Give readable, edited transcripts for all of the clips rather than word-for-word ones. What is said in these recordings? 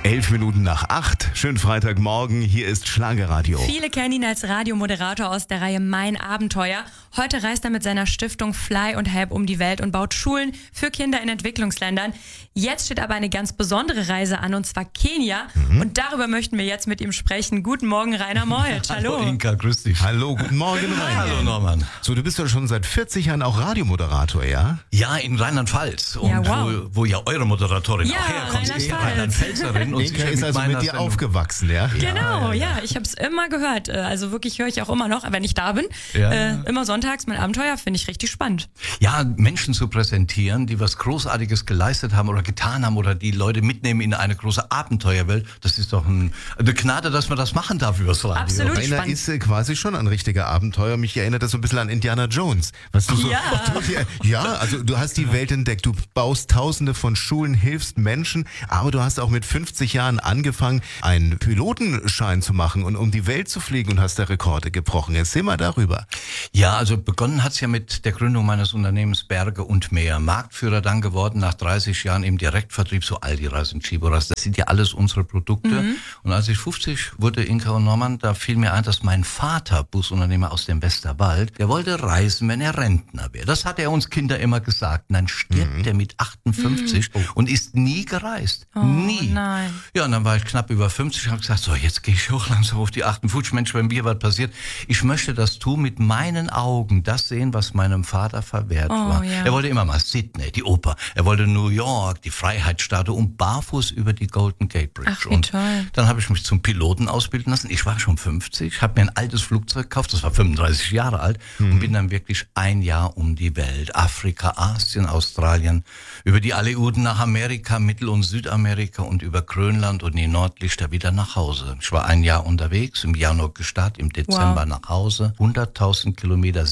7:11. Schönen Freitagmorgen, hier ist Schlagerradio. Viele kennen ihn als Radiomoderator aus der Reihe Mein Abenteuer. Heute reist er mit seiner Stiftung Fly und Help um die Welt und baut Schulen für Kinder in Entwicklungsländern. Jetzt steht aber eine ganz besondere Reise an, und zwar Kenia. Und darüber möchten wir jetzt mit ihm sprechen. Guten Morgen, Rainer Moltsch. Hallo. Hallo Inka, grüß dich. Hallo, guten Morgen, Rainer. Hallo Norman. So, du bist ja schon seit 40 Jahren auch Radiomoderator, ja? Ja, in Rheinland-Pfalz. Und Ja, wow. wo ja eure Moderatorin Ja, auch herkommt. Rheinland-Pfalz. Rheinland-Pfälzerin. Und Inka sicher ist also mit dir Sendung. aufgewachsen, ja? Genau, ja, ich habe es immer gehört. Also wirklich höre ich auch immer noch, wenn ich da bin. Ja. Immer sonntags Mein Abenteuer, finde ich richtig spannend. Ja, Menschen zu präsentieren, die was Großartiges geleistet haben oder getan haben oder die Leute mitnehmen in eine große Abenteuerwelt, das ist doch eine Gnade, dass man das machen darf übers Radio. Absolut. Rainer spannend. ist quasi schon ein richtiger Abenteuer. Mich erinnert das so ein bisschen an Indiana Jones. Was du so, Ja. Ja, also du hast die Welt entdeckt. Du baust Tausende von Schulen, hilfst Menschen, aber du hast auch mit 50 Jahren angefangen, einen Pilotenschein zu machen und um die Welt zu fliegen und hast da Rekorde gebrochen. Erzähl mal darüber. Ja, also begonnen hat's ja mit der Gründung meines Unternehmens Berge und Meer. Marktführer dann geworden nach 30 Jahren im Direktvertrieb, so Aldi-Reis und Chibo-Reis. Das sind ja alles unsere Produkte. Und als ich 50 wurde, Inka und Norman, da fiel mir ein, dass mein Vater, Busunternehmer aus dem Westerwald, der wollte reisen, wenn er Rentner wäre. Das hat er uns Kinder immer gesagt. Und dann stirbt er mit 58 und ist nie gereist. Nie. Nein. Ja, und dann war ich knapp über 50 und habe gesagt, so, jetzt gehe ich hoch langsam auf die 58. Mensch, wenn mir was passiert, ich möchte das tun, mit meinen Augen das sehen, was meinem Vater verwehrt war. Ja. Er wollte immer mal Sydney, die Oper. Er wollte New York, die Freiheitsstatue und barfuß über die Golden Gate Bridge. Ach, wie und toll. dann habe ich mich zum Piloten ausbilden lassen. Ich war schon 50, habe mir ein altes Flugzeug gekauft, das war 35 Jahre alt und bin dann wirklich ein Jahr um die Welt. Afrika, Asien, Australien, über die Aleuten nach Amerika, Mittel- und Südamerika und über Grönland und die Nordlichter wieder nach Hause. Ich war ein Jahr unterwegs, im Januar gestartet, im Dezember nach Hause, 100.000 Kilometer,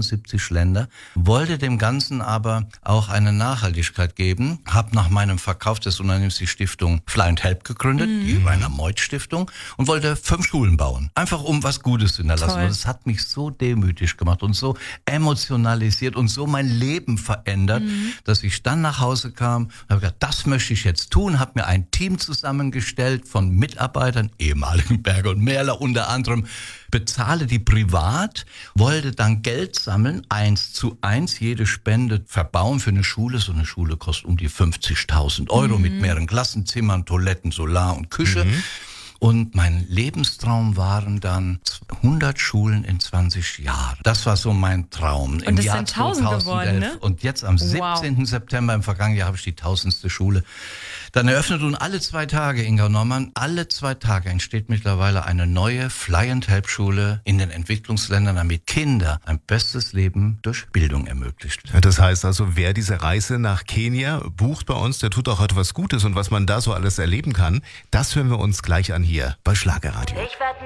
77 Länder, wollte dem Ganzen aber auch eine Nachhaltigkeit geben, habe nach meinem Verkauf des Unternehmens die Stiftung Fly and Help gegründet, die Rainer Moltsch Stiftung, und wollte 5 Schulen bauen. Einfach um was Gutes zu hinterlassen. Toll. Und das hat mich so demütig gemacht und so emotionalisiert und so mein Leben verändert, dass ich dann nach Hause kam und habe gesagt, das möchte ich jetzt tun, habe mir ein Team zusammengestellt von Mitarbeitern, ehemaligen Berger und Meerler unter anderem, bezahle die privat, wollte dann Geld sammeln, 1:1, jede Spende verbauen für eine Schule. So eine Schule kostet um die 50.000 Euro mit mehreren Klassenzimmern, Toiletten, Solar und Küche. Und mein Lebenstraum waren dann 100 Schulen in 20 Jahren. Das war so mein Traum. Und das sind 1000 geworden, ne? Und jetzt am 17. September im vergangenen Jahr habe ich die 1000. Schule dann eröffnet. Und alle 2 Tage, Inga und Norman, alle 2 Tage entsteht mittlerweile eine neue Fly and Help Schule in den Entwicklungsländern, damit Kinder ein bestes Leben durch Bildung ermöglicht. Ja, das heißt also, wer diese Reise nach Kenia bucht bei uns, der tut auch etwas Gutes. Und was man da so alles erleben kann, das hören wir uns gleich an hier bei Schlagerradio. Ich werd